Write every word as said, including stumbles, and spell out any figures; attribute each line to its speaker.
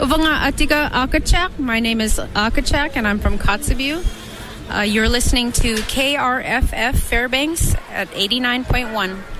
Speaker 1: Hovanga Atiga Akachak. My name is Akachak, and I'm from Kotzebue. Uh, you're listening to K R F F Fairbanks at eighty-nine point one.